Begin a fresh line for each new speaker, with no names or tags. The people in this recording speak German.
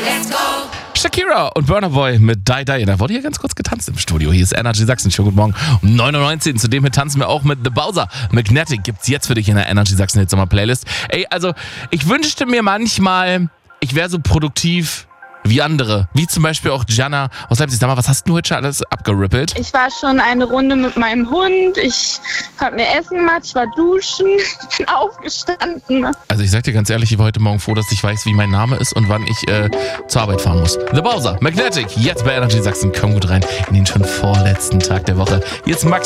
Shakira und Burna Boy mit Die Die. Da wurde hier ganz kurz getanzt im Studio. Hier ist Energy Sachsen. Schönen guten Morgen um 9.19 Uhr. Zudem tanzen wir auch mit The Bowser. Magnetic gibt's jetzt für dich in der Energy Sachsen Hitsommer Playlist. Ey, also ich wünschte mir manchmal, ich wäre so produktiv wie andere. Wie zum Beispiel auch Gianna aus Leipzig. Sag mal, was hast du heute schon alles abgerippelt?
Ich war schon eine Runde mit meinem Hund, ich habe mir Essen gemacht, ich war duschen, ich bin aufgestanden.
Also ich sag dir ganz ehrlich, ich war heute Morgen froh, dass ich weiß, wie mein Name ist und wann ich zur Arbeit fahren muss. The Bowser, Magnetic, jetzt bei Energy Sachsen. Komm gut rein in den schon vorletzten Tag der Woche. Jetzt Max.